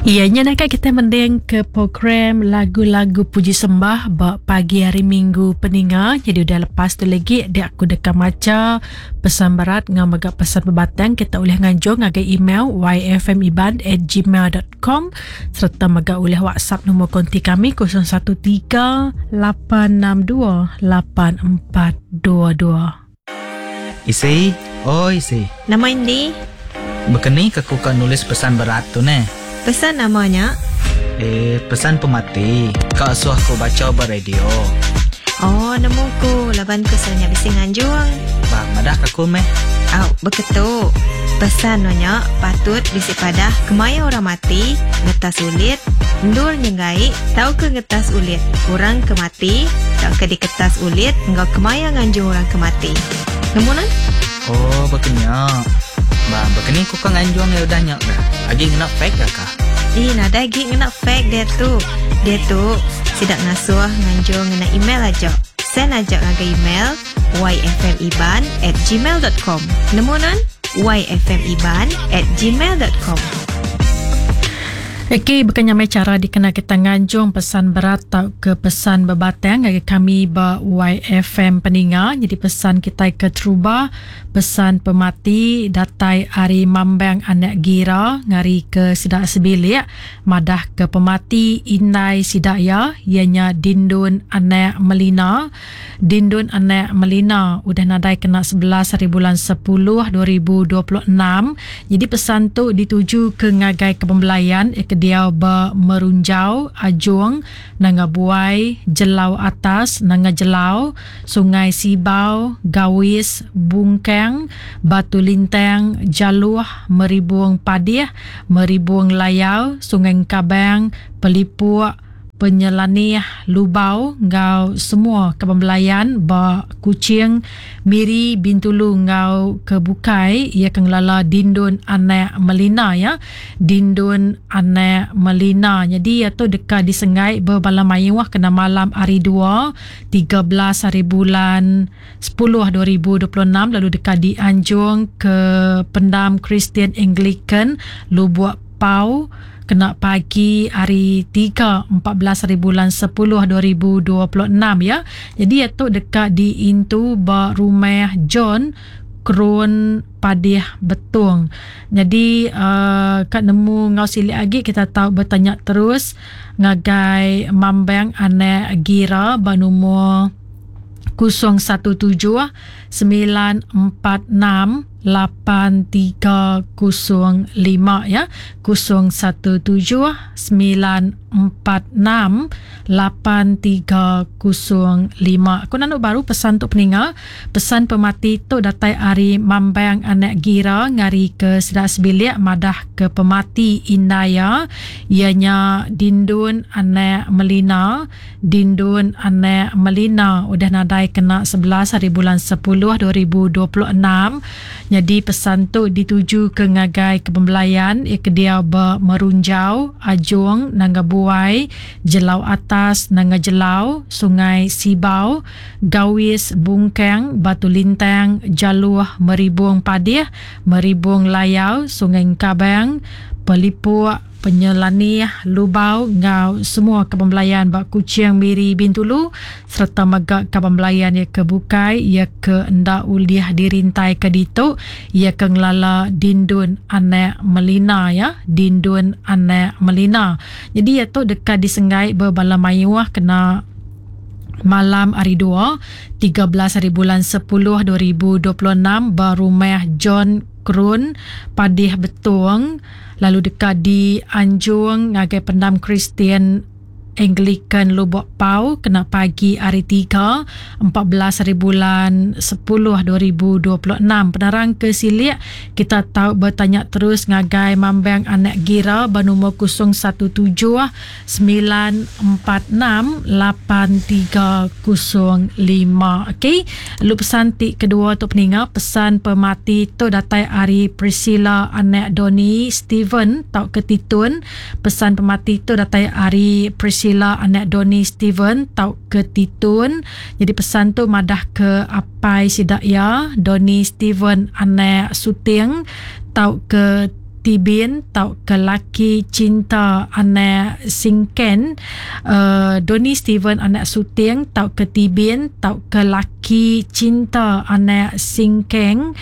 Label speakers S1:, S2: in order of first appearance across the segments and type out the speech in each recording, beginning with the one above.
S1: Ianya nak kita mendeng ke program lagu-lagu puji sembah pagi hari Minggu peninga. Jadi udah lepas tu lagi dia aku dekat maca pesan berat ngam agak pesan berbatang kita boleh nganjung agak email yfmiban@gmail.com serta maga boleh WhatsApp nombor konti kami 0138628422.
S2: Isi, Isi.
S3: Nama Indi?
S2: Bekeni aku kan nulis pesan berat tu ne.
S3: Pesan namanya?
S2: Pesan pemati. Kau suah aku baca ber radio.
S3: Oh, namuku. Laban ku selnya bisi nganjuang.
S2: Bang, madah aku meh.
S3: Beketu. Pesan nanya patut bisi padah kemaya orang mati, ngetas ulit, ndur nyengai, tahu ke ngetas ulit. Orang kemati, tak ke di kertas ulit, enggak kemaya nganjung orang kemati. Nemunan?
S2: Oh, bekenya. Bang, bekeni aku kan nganjuang ya udah nyak dah. Agi nak fake kah?
S3: Nada lagi nak fake dia tu. Dia tu sidak ngasuh nganjung ngena email aja. Send aja ngaga email yfmiban@gmail.com. Nemunan yfmiban@gmail.com.
S1: Okey, bukannya mai cara dikena kita nganjung pesan berat atau ke pesan berbatang bagi kami ba YFM Peninga. Jadi pesan kita ke Truba, pesan pemati datai Ari Mambang anak gira ngari ke sidak sebilik madah ke pemati Inai Sidaya ianya Dindun anak Melina. Dindun anak Melina udah nadai kena 11 hari bulan 10 2026. Jadi pesan tu dituju ke ngagai kepembelayan dia merunjau ajung nanga buai jelau atas nanga jelau Sungai Sibau Gawis Bungkeng Batu Lintang Jaluh Meribuang Padih Meribuang Layau Sungai Kabang Pelipuk Penyelanih Lubau ngau semua kepembelayan ba Kucing Miri Bintulu ngau kebukai ia kenglala Dindun anak Melina ya. Dindun anak Melina. Jadi ia tu dekat disengai berbalam mayuah kena malam hari 2 13 hari bulan 10 2026 lalu dekat di Anjung ke Pendam Kristian Anglican Lubuk Pau kena pagi hari 3 14 hari bulan 10 2026 ya. Jadi itu dekat di Intu ba rumah John Krun Padih Betung. Jadi kat nemu ngau silik lagi kita tahu bertanya terus ngagai Mambang anak gira ba nombor 017 946 8305 ya. 017 946 8305. Aku nak baru pesan tu peninga. Pesan pemati tu datai Ari Mambang anak gira ngari ke sidak sebilik madah ke pemati Indaya ianya Dindun anak Melina. Dindun anak Melina udah nadai kena 11 hari bulan 10 2026. Jadi pesan tu dituju ke ngagai kepembelayan ke dia merunjau ajung nangga buai jelau atas nangga jelau Sungai Sibau Gawis Bungkeng Batu Lintang Jaluh Meribuang Padih Meribuang Layau Sungai Kabang Pelipuk Penyelanih Lubau ngau semua kepembelayan bak Kucing Miri Bintulu serta megak kepembelayan ia kebukai ia ke endak uliah dirintai ke dituk ia ke ngelala Dindun anak Melina ya. Dindun anak Melina. Jadi ia tu dekat disengai berbalam mayuah kena malam hari 2 13 hari bulan 10 2026 barumah John Krun Padih Betung lalu dekat di Anjung ngagai Pendam Kristian Anglican Lubuk Pau kena pagi hari 3 14 hari bulan 10 2026. Penerang ke silik kita tahu bertanya terus ngagai Mambang anak gira bernomor 017 946 8305. Okey, lalu pesan tik kedua tu peninga pesan pemati tu datai Ari Priscilla anak Doni Steven tau ketitun. Pesan pemati tu datai Ari Priscilla anak Doni Steven tau ketitun. Jadi pesan tu madah ke apai sidak ya Doni Steven anak Suting tau ke tibin tau ke laki cinta anak singken. Donnie Steven anak suting tau ke tibin tau ke laki cinta anak singken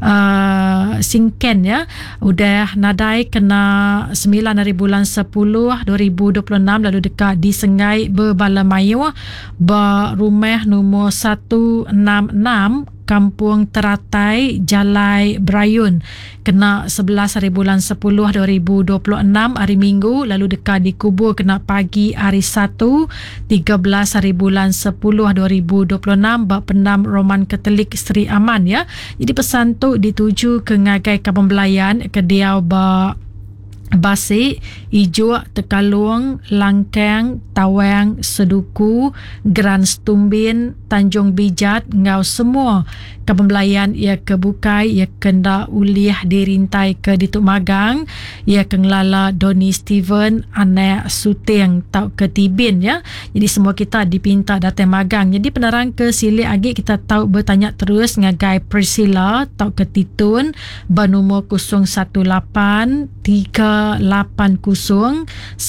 S1: ya. Udah nadai kena 9 hari bulan 10 2026 lalu dekat di Sengai Berbalamayu rumah nombor 166 Kampung Teratai Jalai Brayun kena 11 hari bulan 10 2026 hari Minggu lalu dekat dikubur kena pagi hari Sabtu 13 hari bulan 10 2026 pendam Roman Katolik Seri Aman ya. Jadi pesan tu dituju ke ngagai Kampung Belayan ke Diau Basik, Ijuk, Tekalung, Langkang, Tawang, Seduku, Gran Stumbin, Tanjung Bijat, ngau semua Kampung Belayan ia kebukai, ia kenda uliah dirintai ke Dituk Magang, ia kenglala Donnie Steven anak suting tau ke tibin ya. Jadi semua kita dipinta datang magang. Jadi penerang ke sili agi kita tahu bertanya terus ngagai Priscilla tau ke Titun bernomor 018 380 1660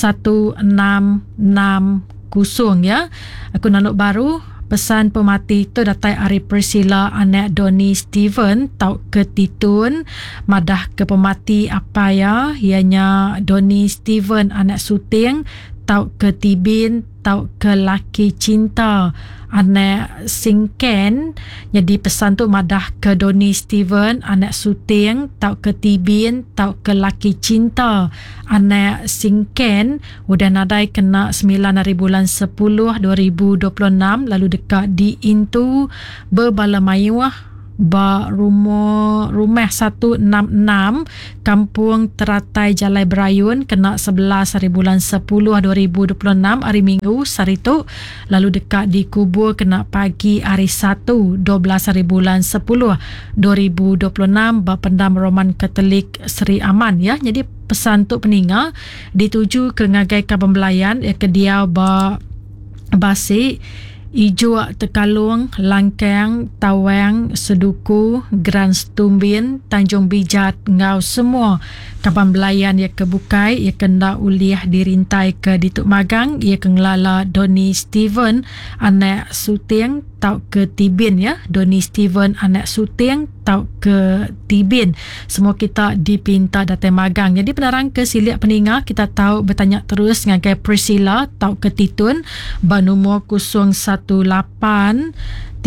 S1: ya. Aku nanuk baru pesan pemati tu datai Ari Priscilla anak Donnie Steven tau ke Titun madah ke pemati apa ya ianya Donnie Steven anak suting tau ke tibin tau ke laki cinta anak singken. Jadi pesan tu madah ke Donnie Steven anak suting tau ke tibin tau ke laki cinta anak singken. Udah nadai kena 9 hari bulan 10 2026 lalu dekat di Intu Berbalamayu rumah 166 Kampung Teratai Jalai Brayun kena 11 hari bulan 10 2026 hari Minggu saritu lalu dekat dikubur kena pagi hari Sabtu 12 hari bulan 10 2026 pendam Roman Katolik Seri Aman ya. Jadi pesan tu peninga dituju ke ngagai Kampung Belayan ke Diau Basik, Ijuk, Tekalung, Langkang, Tawang, Seduku, Gran Stumbin, Tanjung Bijat, ngau semua Kampung Belayan ia kebukai, ia kena uliah dirintai ke Dituk Magang, ia kenglala Donnie Steven anak suting tau ke tibin ya. Donnie Steven anak suting tau ke tibin. Semua kita dipinta datang magang. Jadi penerang ke siliak peninga kita tahu bertanya terus ngagai Priscilla tau ke Titun bernomor 018 380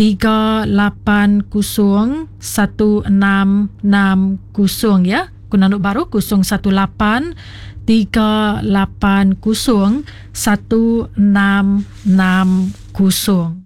S1: 1660 ya. Kunanuk baru 018 380 1660.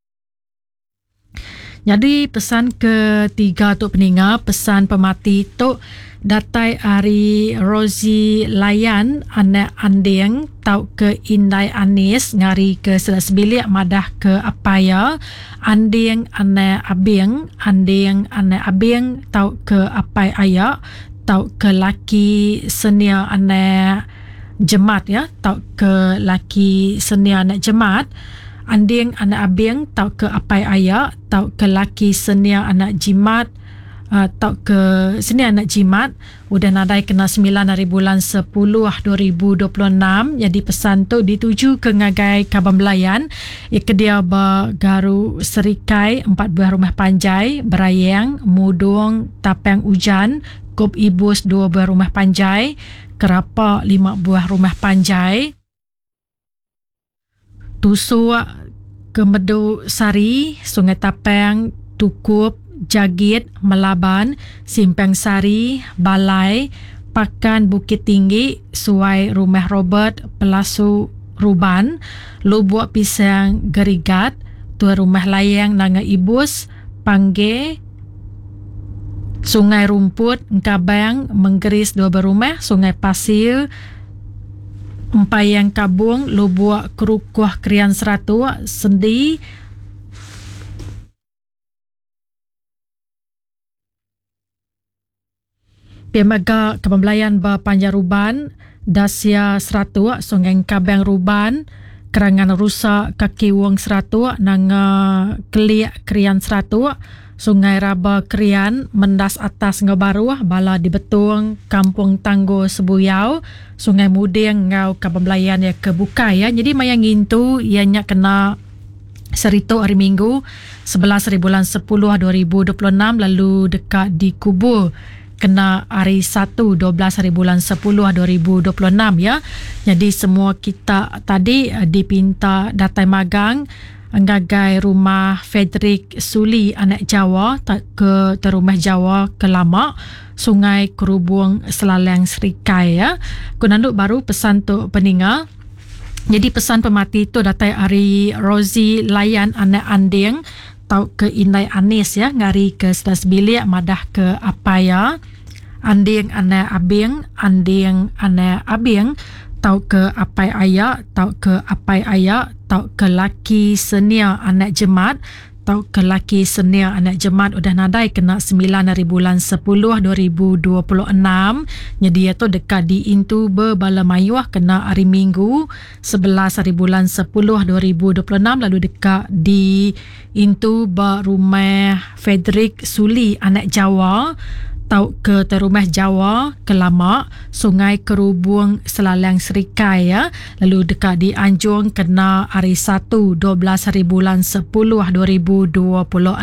S1: Jadi pesan ketiga tu peninga, pesan pemati tu datai Ari Rosie Layan anak Anding tau ke Indai Anis ngari ke Selasbilik madah ke Apaya. Anding anak Abing, Anding anak Abing tau ke Apai Ayak, tau ke laki senia anak Jemat ya, tau ke laki senia anak Jemat. Anding anak Abing tau ke Apai Ayak, tau ke laki senia anak Jimat, tau ke senia anak Jimat. Udah nadai kena 9 hari bulan 10 2026. Jadi pesan tu dituju ke ngagai Kampung Belayan ke dia Garu Serikai 4 buah rumah panjai, Berayang, Mudung, Tapang Ujan, Kop Ibus 2 buah rumah panjai, Kerapa 5 buah rumah panjai, Tusuk Kemedu Sari, Sungai Tapang, Tukup, Jagit, Melaban, Simpang Sari, Balai, Pakan Bukit Tinggi, Suai Rumah Robert, Pelasu Ruban, Lubuk Pisang Gerigat, Tua Rumah Layang Nanga Ibus, Pangge, Sungai Rumput, Kabang, Menggeris 2 rumah, Sungai Pasir, Empayang Kabung, Lubuk Kerukuh Krian Seratu, Sendi, Piamaga Kampung Belayan Panjang Ruban, Dasia Seratu, Sungai Kabang Ruban, Kerangan Rusak Kaki Wong Seratu, Nanga Keliak Krian Seratu, Sungai Raba Krian mendas atas ngau baru bala di Betung Kampung Tangguh Sebuyau Sungai Muding ngau Kabembelayan ya kebuka ya. Jadi mayang itu ianya kena serito hari Minggu 11 bulan 10 2026 lalu dekat di Kubur kena hari 1 12 bulan 10 2026 ya. Jadi semua kita tadi dipinta datai magang anggagai rumah Frederick Suli anak Jawa ke rumah Jawa ke Lama Sungai Kerubung Selaleng Serikai ya. Kunanduk baru pesan tu peninga. Jadi pesan pemati tu datai hari Rozi Layan anak Anding tau ke Inai Anis ya ngari ke 11 bilik madah ke Apaya Anding anak Abing Anding anak Abing tau ke Apai Ayak tau ke Apai Ayak tau ke Laki Senia anak Jemat tau ke Laki Senia anak Jemat udah nadai kena 9 hari bulan 10 2026. Jadi itu dekat di Intu Bala Mayuah kena hari Minggu 11 hari bulan 10 2026 lalu dekat di Intu Rumah Frederick Suli anak Jawa tau ke Terumah Jawa ke Lama Sungai Kerubung Selaleng Serikai ya. Lalu dekat di Anjung kena hari 1 12 hari bulan 10 2026.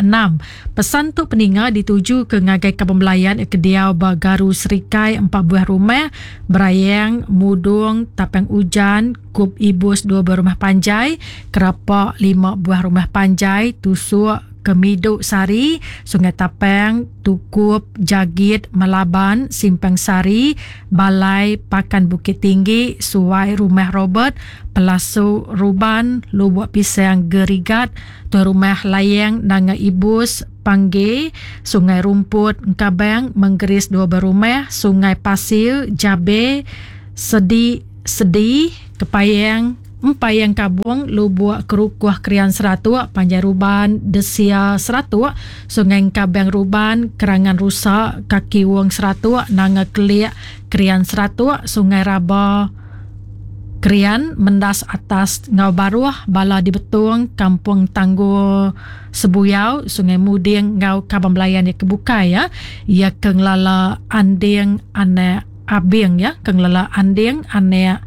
S1: Pesan tu peninga dituju ke Ngagai Kabembelayan Kediau Bagaru Serikai 4 buah rumah Berayang Mudung Tapang Ujan Kub Ibus 2 buah rumah panjai Kerapak 5 buah rumah panjai Tusuk Kemiduk Sari, Sungai Tapang, Tukup, Jagit, Malaban, Simpang Sari, Balai, Pakan Bukit Tinggi, Suai Rumah Robert, Pelasu Ruban, Lubuk Pisang Gerigat, Tuan Rumah Layang, Nanga Ibus, Pangge, Sungai Rumput, Kabang, Menggeris 2 berumah, Sungai Pasir, Jabe, Sedi, Kepayang, Empayang Kabuang, Lubuk Kerukuh Krian Seratuk, Panjai Ruban, Desia Seratuk, Sungai Kabang Ruban, Kerangan Rusak, Kaki Wong Seratuk, Nanga Keliak Krian Seratuk, Sungai Raba Krian, Mendas Atas Ngau Baruah, Bala di Betung, Kampung Tangguh Sebuyau, Sungai Muding Ngau Kabembelayan ya kebuka ya. Ia Kenglala Anding anak Abing ya, Kenglala Anding anak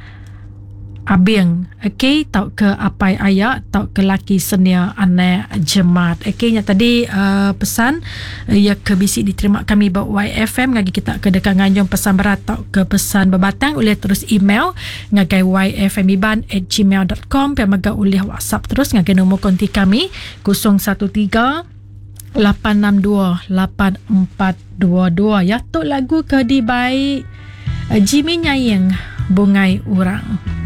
S1: Abing, okey, tau ke Apai Ayak, tau ke Laki Senia anak Jemat. Okey, yang tadi pesan ya ke bisi diterima kami buat YFM ngagi kita ke dekat nganjung pesan berat tau ke pesan berbatang boleh terus email ngagai yfmiban@gmail.com pemaga boleh WhatsApp terus ngagai nombor konti kami 013 862 8422 ya. Tok lagu ke di baik Jimmy Nyayeng Bungai Urang.